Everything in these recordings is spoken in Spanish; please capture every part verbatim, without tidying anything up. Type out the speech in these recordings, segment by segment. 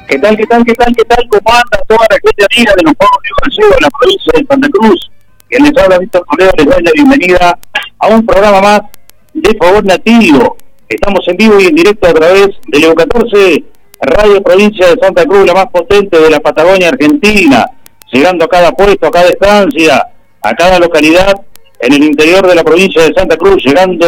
¿Qué tal, qué tal, qué tal, qué tal? ¿Cómo anda toda la gente amiga de los pueblos de la provincia de Santa Cruz? Que les habla Víctor Toledo, les doy la bienvenida a un programa más de Favor Nativo. Estamos en vivo y en directo a través de Leo catorce, Radio Provincia de Santa Cruz, la más potente de la Patagonia Argentina, llegando a cada puesto, a cada estancia, a cada localidad en el interior de la provincia de Santa Cruz, llegando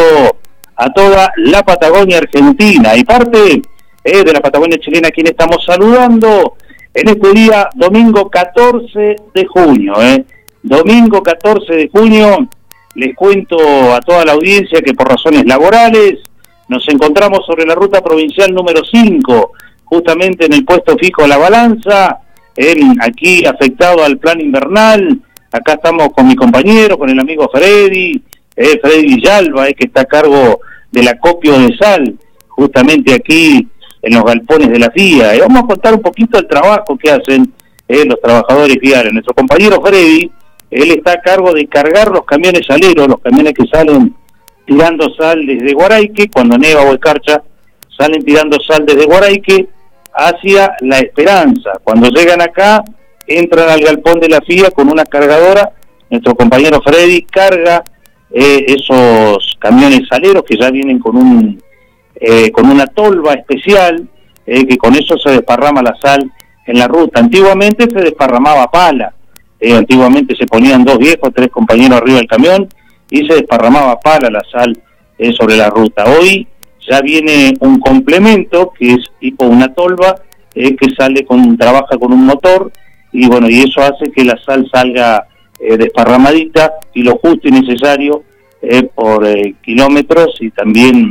a toda la Patagonia Argentina y parte eh, de la Patagonia chilena, a quien estamos saludando en este día, domingo catorce de junio. Eh. Domingo catorce de junio, les cuento a toda la audiencia que por razones laborales nos encontramos sobre la ruta provincial número cinco, justamente en el puesto fijo La Balanza, en, aquí afectado al plan invernal. Acá estamos con mi compañero, con el amigo Freddy, eh, Freddy Villalba, eh, que está a cargo del acopio de sal, justamente aquí en los galpones de la F I A. Y vamos a contar un poquito el trabajo que hacen eh, los trabajadores viales. Nuestro compañero Freddy, él está a cargo de cargar los camiones saleros, los camiones que salen tirando sal desde Guaraique, cuando neva o escarcha, salen tirando sal desde Guaraique hacia La Esperanza. Cuando llegan acá, entran al galpón de la F I A con una cargadora. Nuestro compañero Freddy carga eh, esos camiones saleros que ya vienen con un eh, con una tolva especial, eh, que con eso se desparrama la sal en la ruta. Antiguamente se desparramaba pala, eh, antiguamente se ponían dos viejos, tres compañeros arriba del camión y se desparramaba pala la sal eh, sobre la ruta. Hoy ya viene un complemento que es tipo una tolva, eh, que sale con trabaja con un motor, y bueno, y eso hace que la sal salga eh, desparramadita y lo justo y necesario eh, por eh, kilómetros y también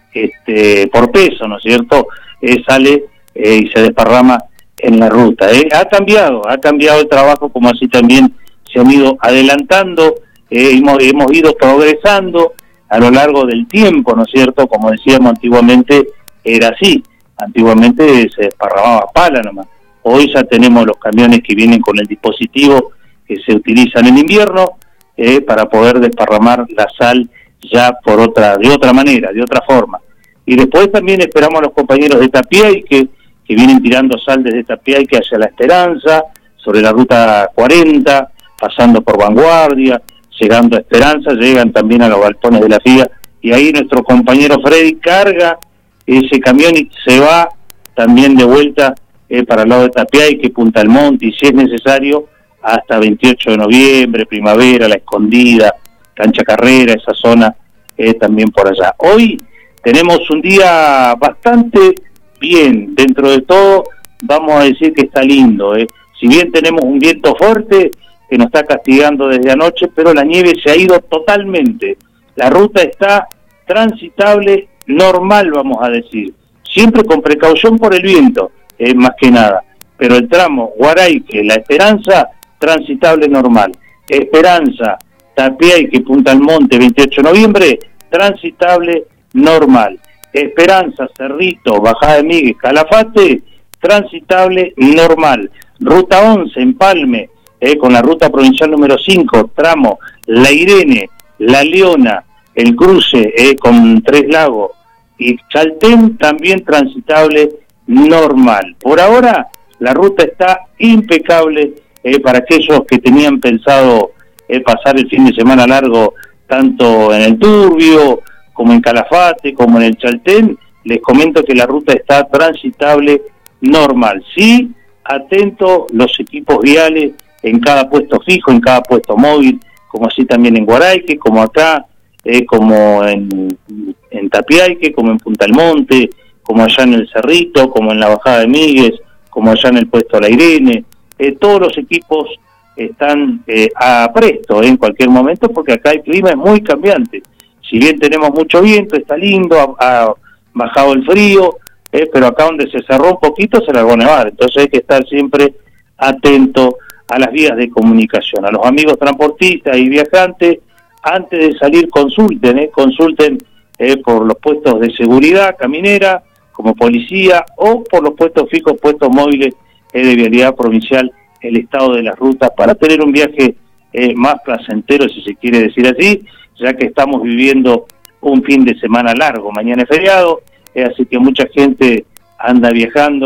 este por peso, ¿no es cierto? Eh, sale eh, y se desparrama en la ruta. Eh. Ha cambiado, ha cambiado el trabajo, como así también se han ido adelantando, eh, hemos, hemos ido progresando a lo largo del tiempo, ¿no es cierto? Como decíamos antiguamente, era así, antiguamente se desparramaba pala nomás. Hoy ya tenemos los camiones que vienen con el dispositivo que se utilizan en invierno eh, para poder desparramar la sal ya por otra, de otra manera, de otra forma. Y después también esperamos a los compañeros de Tapiaique, que vienen tirando sal desde Tapiaique hacia La Esperanza, sobre la ruta cuarenta, pasando por Vanguardia, llegando a Esperanza, llegan también a los galpones de la F I A, y ahí nuestro compañero Freddy carga ese camión y se va también de vuelta eh, para el lado de Tapiaique, Punta del Monte, y si es necesario, hasta veintiocho de noviembre, Primavera, La Escondida, Cancha Carrera, esa zona eh, también por allá. Hoy tenemos un día bastante bien, dentro de todo vamos a decir que está lindo, eh. Si bien tenemos un viento fuerte que nos está castigando desde anoche, pero la nieve se ha ido totalmente. La ruta está transitable, normal, vamos a decir, siempre con precaución por el viento, eh, más que nada, pero el tramo Guaraique, La Esperanza, transitable normal. Esperanza, Tapiaique, Punta del Monte, veintiocho de noviembre, transitable normal. Esperanza, Cerrito, Bajada de Miguel, Calafate, transitable normal. Ruta once, Empalme, eh, con la ruta provincial número cinco, tramo La Irene, La Leona, el cruce eh, con Tres Lagos y Chaltén, también transitable normal. Por ahora la ruta está impecable eh, para aquellos que tenían pensado eh, pasar el fin de semana largo tanto en el Turbio como en Calafate, como en el Chaltén. Les comento que la ruta está transitable normal. Sí, atento los equipos viales en cada puesto fijo, en cada puesto móvil, como así también en Guaraique, como acá, eh, como en, en Tapiaique, como en Punta del Monte, como allá en el Cerrito, como en la Bajada de Miguel, como allá en el puesto La Irene. Eh, todos los equipos están eh, a presto eh, en cualquier momento, porque acá el clima es muy cambiante. Si bien tenemos mucho viento, está lindo, ha, ha bajado el frío, eh, pero acá donde se cerró un poquito se largó a nevar, entonces hay que estar siempre atento a las vías de comunicación. A los amigos transportistas y viajantes, antes de salir consulten, eh, consulten eh, por los puestos de seguridad caminera, como policía, o por los puestos fijos, puestos móviles eh, de vialidad provincial, el estado de las rutas, para tener un viaje eh, más placentero, si se quiere decir así, ya que estamos viviendo un fin de semana largo. Mañana es feriado, eh, así que mucha gente anda viajando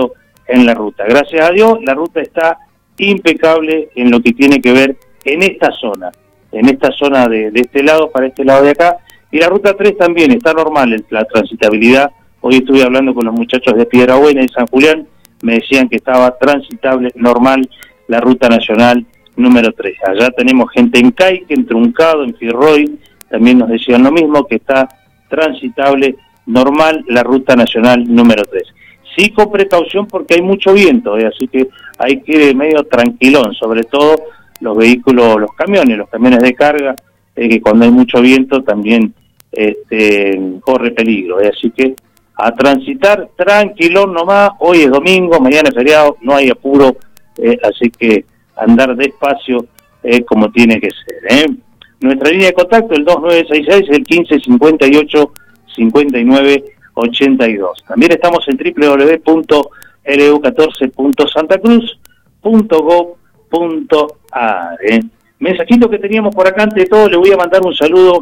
en la ruta. Gracias a Dios, la ruta está impecable en lo que tiene que ver en esta zona, en esta zona de, de este lado para este lado de acá, y la ruta tres también está normal, la transitabilidad. Hoy estuve hablando con los muchachos de Piedrabuena y San Julián, me decían que estaba transitable, normal, la ruta nacional número tres. Allá tenemos gente en Caique, en Truncado, en Firroy, también nos decían lo mismo, que está transitable, normal, la ruta nacional número tres. Sí, con precaución porque hay mucho viento, ¿eh? Así que hay que ir medio tranquilón, sobre todo los vehículos, los camiones, los camiones de carga, eh, que cuando hay mucho viento también este, corre peligro, ¿eh? Así que a transitar tranquilón nomás. Hoy es domingo, mañana es feriado, no hay apuro, eh, así que andar despacio eh, como tiene que ser, ¿eh? Nuestra línea de contacto, el dos nueve seis seis, el quince cincuenta y ocho cincuenta y nueve ochenta y dos. También estamos en w w w punto l u catorce punto santa cruz punto gob punto a r. ¿eh? Mensajito que teníamos por acá. Ante todo, le voy a mandar un saludo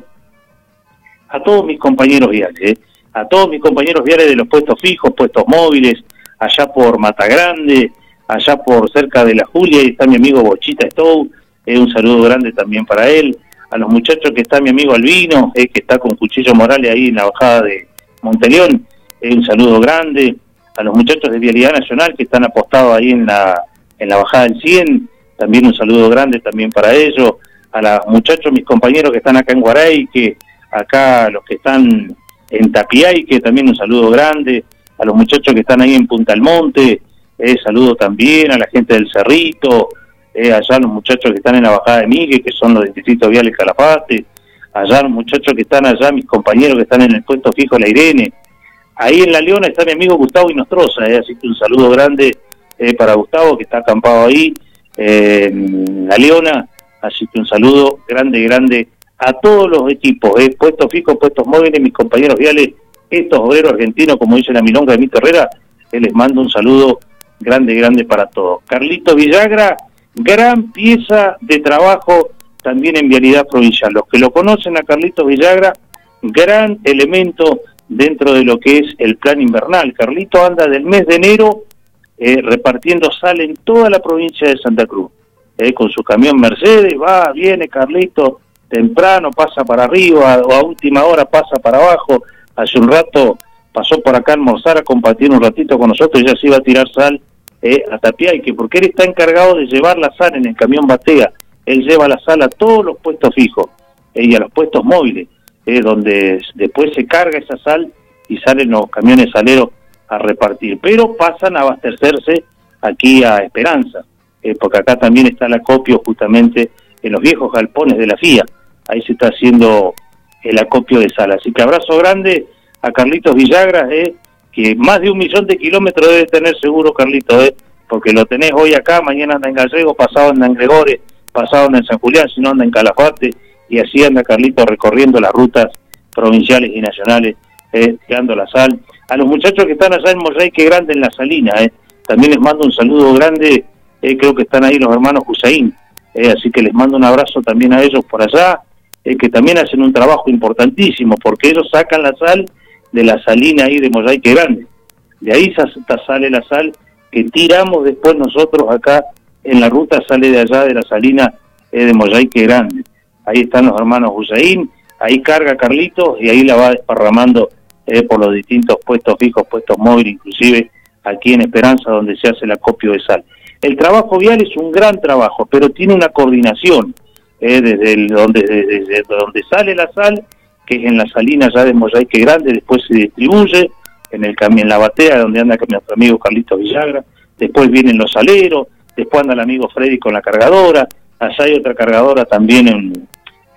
a todos mis compañeros viales, ¿eh? a todos mis compañeros viales de los puestos fijos, puestos móviles, allá por Matagrande, allá por cerca de la Julia, y está mi amigo Bochita Stow, eh, un saludo grande también para él. A los muchachos que está mi amigo Albino, eh, que está con Cuchillo Morales ahí en la bajada de Monteleón, eh, un saludo grande. A los muchachos de Vialidad Nacional que están apostados ahí en la en la bajada del cien, también un saludo grande también para ellos. A los muchachos, mis compañeros que están acá en Guaraique, acá los que están en Tapiaique, también un saludo grande. A los muchachos que están ahí en Punta Almonte, eh, saludo también. A la gente del Cerrito, eh, allá los muchachos que están en la bajada de Migue, que son los del distrito vial del Calafate, allá los muchachos que están allá, mis compañeros que están en el puesto fijo La Irene. Ahí en La Leona está mi amigo Gustavo Inostroza, eh, así que un saludo grande eh, para Gustavo, que está acampado ahí eh, en La Leona, así que un saludo grande, grande a todos los equipos, eh, puestos fijos, puestos móviles, mis compañeros viales, estos obreros argentinos, como dice la milonga de Mito Herrera, eh, les mando un saludo grande, grande para todos. Carlito Villagra, gran pieza de trabajo también en Vialidad Provincial. Los que lo conocen a Carlitos Villagra, gran elemento dentro de lo que es el plan invernal. Carlito anda del mes de enero eh, repartiendo sal en toda la provincia de Santa Cruz. Eh, con su camión Mercedes, va, viene Carlito, temprano pasa para arriba, o a última hora pasa para abajo. Hace un rato pasó por acá a almorzar, a compartir un ratito con nosotros, y ya se iba a tirar sal eh, a Tapiaique, porque él está encargado de llevar la sal en el camión Batea. Él lleva la sal a todos los puestos fijos eh, y a los puestos móviles, eh, donde después se carga esa sal y salen los camiones saleros a repartir. Pero pasan a abastecerse aquí a Esperanza, eh, porque acá también está el acopio justamente en los viejos galpones de la F I A. Ahí se está haciendo el acopio de sal. Así que abrazo grande a Carlitos Villagra, eh, que más de un millón de kilómetros debe tener seguro Carlitos, eh, porque lo tenés hoy acá, mañana anda en Gallego, pasado anda en Gregores, pasado anda en San Julián, si no anda en Calafate, y así anda Carlitos recorriendo las rutas provinciales y nacionales, eh, tirando la sal. A los muchachos que están allá en Morraique Grande, en La Salina, eh, también les mando un saludo grande, eh, creo que están ahí los hermanos Hussein, eh, así que les mando un abrazo también a ellos por allá, eh, que también hacen un trabajo importantísimo, porque ellos sacan la sal de la salina ahí de Morraique Grande. De ahí sale la sal que tiramos después nosotros acá en la ruta, sale de allá de la salina eh, de Morraique Grande. Ahí están los hermanos Hussein, ahí carga Carlitos y ahí la va desparramando eh, por los distintos puestos fijos, puestos móviles, inclusive aquí en Esperanza, donde se hace el acopio de sal. El trabajo vial es un gran trabajo, pero tiene una coordinación eh, desde, el, donde, desde, desde donde sale la sal, que es en la salina ya de Morraique Grande, después se distribuye en el en la batea donde anda nuestro amigo Carlitos Villagra, después vienen los saleros, después anda el amigo Freddy con la cargadora, allá hay otra cargadora también en,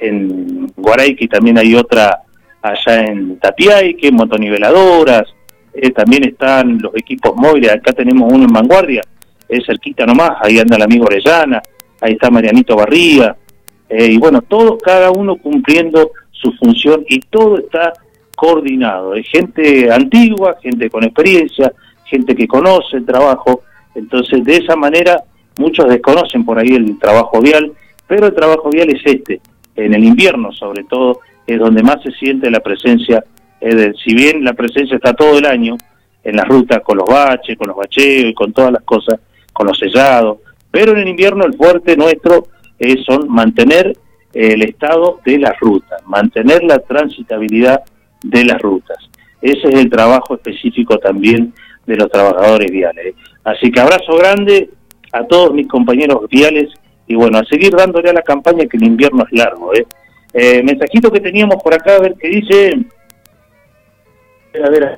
en Guaraique, también hay otra allá en Tapiaique, motoniveladoras, eh, también están los equipos móviles, acá tenemos uno en Vanguardia, es cerquita nomás, ahí anda el amigo Orellana, ahí está Marianito Barriga, eh, y bueno, todos, cada uno cumpliendo su función y todo está coordinado. Hay gente antigua, gente con experiencia, gente que conoce el trabajo, entonces de esa manera muchos desconocen por ahí el trabajo vial, pero el trabajo vial es este, en el invierno sobre todo, es donde más se siente la presencia, eh, de, si bien la presencia está todo el año, en la ruta con los baches, con los bacheos y con todas las cosas, con los sellados. Pero en el invierno el fuerte nuestro eh, son mantener eh, el estado de las rutas, mantener la transitabilidad de las rutas. Ese es el trabajo específico también de los trabajadores viales. ¿eh? Así que abrazo grande a todos mis compañeros viales y bueno, a seguir dándole a la campaña que el invierno es largo. ¿eh? Eh, mensajito que teníamos por acá, a ver qué dice. A ver,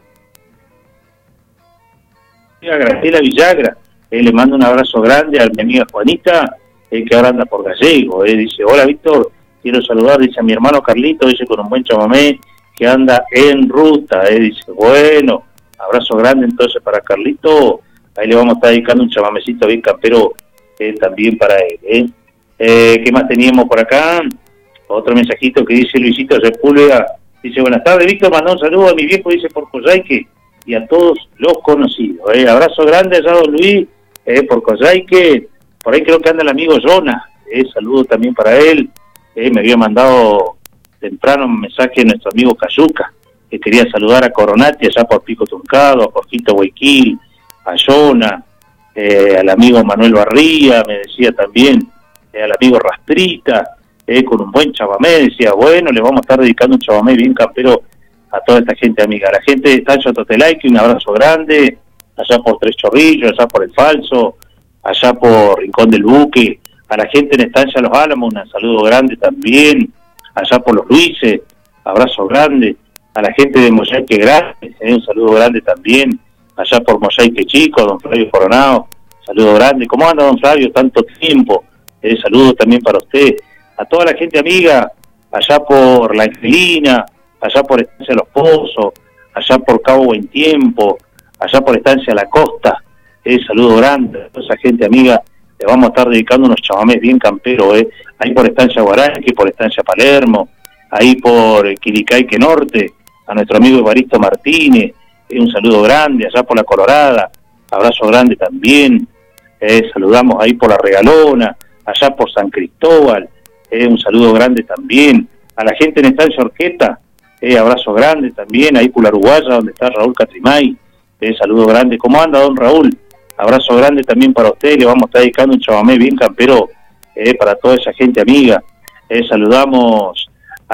a Graciela Villagra, eh, le mando un abrazo grande a mi amiga Juanita, eh, que ahora anda por Gallego. Eh, dice, hola Víctor, quiero saludar, dice a mi hermano Carlito, dice con un buen chamamé, que anda en ruta. Eh, dice, bueno, abrazo grande entonces para Carlito. Ahí le vamos a estar dedicando un chamamecito bien campero eh, también para él. ¿eh? Eh, ¿Qué más teníamos por acá? Otro mensajito que dice Luisito Sepúlveda. Dice, buenas tardes, Víctor, mandó un saludo a mi viejo, dice, por Coyhaique, y a todos los conocidos. ¿eh? Abrazo grande allá, don Luis, eh, por Coyhaique. Por ahí creo que anda el amigo Jonah. Eh, saludo también para él. Eh, me había mandado temprano un mensaje a nuestro amigo Cayuca, que quería saludar a Coronati allá por Pico Tuncado, a Jorgito Huayquil, a Jonah, eh, al amigo Manuel Barría, me decía también, eh, al amigo Rastrita, eh, con un buen chamamé, decía, bueno, le vamos a estar dedicando un chamamé bien campero a toda esta gente amiga. A la gente de Estancia Totelaique, un abrazo grande, allá por Tres Chorrillos, allá por El Falso, allá por Rincón del Buque, a la gente en Estancia Los Álamos, un saludo grande también, allá por Los Luises, abrazo grande, a la gente de Moyaique Grande, eh, un saludo grande también, allá por Moyaique Chico, don Flavio Coronado, saludo grande. ¿Cómo anda, don Flavio? Tanto tiempo, eh, saludos también para usted, a toda la gente amiga, allá por La Angelina, allá por Estancia Los Pozos, allá por Cabo Buen Tiempo, allá por Estancia La Costa, eh, saludo grande a toda esa gente amiga. Le vamos a estar dedicando unos chamamés bien camperos, eh, ahí por Estancia Guaranque, por Estancia Palermo, ahí por Quiricaique Norte, a nuestro amigo Evaristo Martínez, eh, un saludo grande, allá por La Colorada, abrazo grande también, eh, saludamos ahí por La Regalona, allá por San Cristóbal, eh, un saludo grande también, a la gente en Estancia Orqueta, eh, abrazo grande también, ahí por La Uruguaya, donde está Raúl Catrimay, eh, saludo grande. ¿Cómo anda, don Raúl? Abrazo grande también para usted, le vamos a estar dedicando un chamamé bien campero eh, para toda esa gente amiga. Eh, saludamos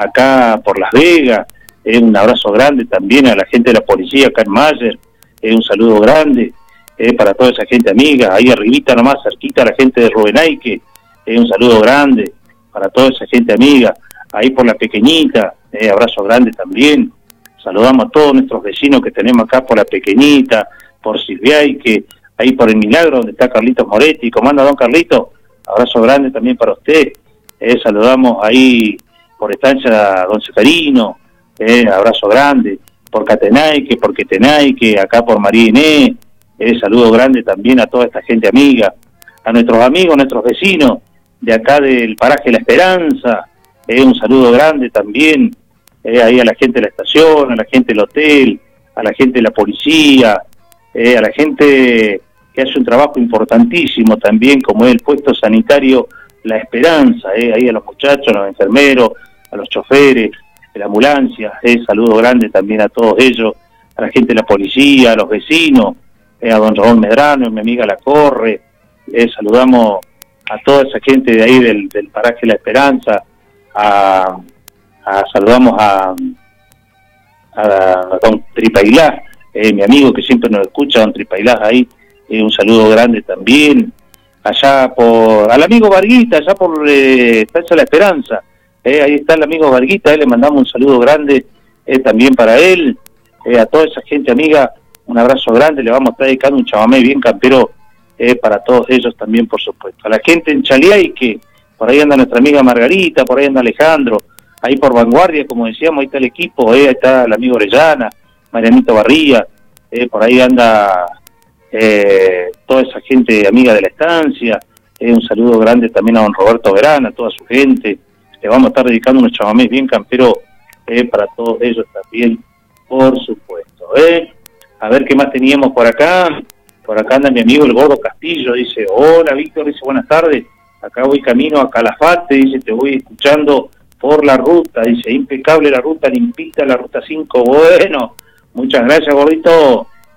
acá por Las Vegas, eh, un abrazo grande también a la gente de la policía acá en Mayer, eh, un saludo grande eh, para toda esa gente amiga. Ahí arribita nomás, cerquita a la gente de Rubenaique, eh, un saludo grande para toda esa gente amiga. Ahí por La Pequeñita, eh, abrazo grande también. Saludamos a todos nuestros vecinos que tenemos acá por La Pequeñita, por Silviaique, ahí por El Milagro, donde está Carlitos Moretti. ¿Cómo anda, don Carlito? Abrazo grande también para usted. Eh, saludamos ahí por Estancia Don Seferino, eh, abrazo grande. Por Catenaique, por Quetenaique, acá por María Inés, eh, saludo grande también a toda esta gente amiga. A nuestros amigos, nuestros vecinos de acá del paraje La Esperanza, eh, un saludo grande también. Eh, ahí a la gente de la estación, a la gente del hotel, a la gente de la policía, eh, a la gente que hace un trabajo importantísimo también, como es el puesto sanitario La Esperanza, eh, ahí a los muchachos, a los enfermeros, a los choferes de la ambulancia, eh, saludo grande también a todos ellos, a la gente de la policía, a los vecinos, eh, a don Raúl Medrano, a mi amiga La Corre, eh, saludamos a toda esa gente de ahí del, del paraje La Esperanza, a, a saludamos a, a, a don Tripailá, eh, mi amigo que siempre nos escucha, don Tripailá ahí, eh, un saludo grande también, allá por, al amigo Varguita, allá por eh, Estancia La Esperanza, eh, ahí está el amigo Varguita, eh, le mandamos un saludo grande eh, también para él, eh, a toda esa gente amiga, un abrazo grande, le vamos a estar dedicando un chamamé bien campero eh, para todos ellos también, por supuesto. A la gente en Chaliaique, por ahí anda nuestra amiga Margarita, por ahí anda Alejandro, ahí por Vanguardia, como decíamos, ahí está el equipo, eh, ahí está el amigo Orellana, Marianito Barría, eh, por ahí anda eh, toda esa gente amiga de la estancia, eh, un saludo grande también a don Roberto Verana, a toda su gente, le vamos a estar dedicando unos chamamés bien camperos eh, para todos ellos también, por supuesto. Eh. A ver qué más teníamos por acá. Por acá anda mi amigo el Gordo Castillo, dice, hola Víctor, dice, buenas tardes, acá voy camino a Calafate, dice, te voy escuchando por la ruta, dice, impecable la ruta, limpita la ruta cinco, bueno, muchas gracias, gordito,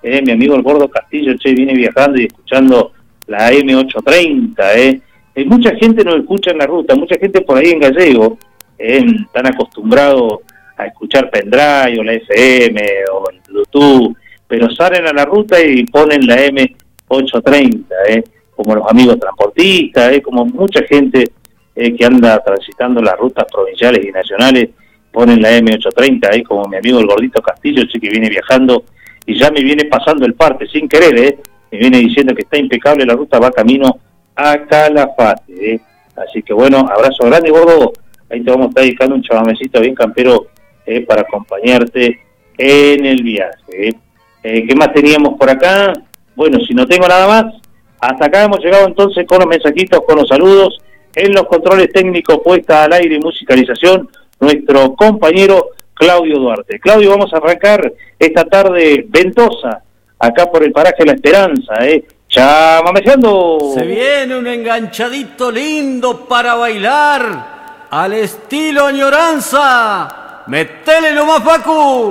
eh, mi amigo el Gordo Castillo, che, viene viajando y escuchando la A M ochocientos treinta, eh. Eh, mucha gente no escucha en la ruta, mucha gente por ahí en Gallego, eh, están acostumbrados a escuchar pendrive o la F M o el Bluetooth, pero salen a la ruta y ponen la A M ochocientos treinta, eh, como los amigos transportistas, eh, como mucha gente eh, que anda transitando las rutas provinciales y nacionales, ponen la A M ochocientos treinta, eh, como mi amigo el Gordito Castillo, che, que viene viajando y ya me viene pasando el parte sin querer, eh, me viene diciendo que está impecable la ruta, va camino a Calafate, eh. Así que bueno, abrazo grande, Gordo. Ahí te vamos a estar dedicando un chamamecito bien campero eh, para acompañarte en el viaje. Eh. Eh, ¿Qué más teníamos por acá? Bueno, si no tengo nada más, hasta acá hemos llegado entonces con los mensajitos, con los saludos. En los controles técnicos, puesta al aire y musicalización, nuestro compañero Claudio Duarte. Claudio, vamos a arrancar esta tarde ventosa, acá por el paraje La Esperanza, ¿eh? Chamameceando. Se viene un enganchadito lindo para bailar, al estilo añoranza. Metele nomás, Facu.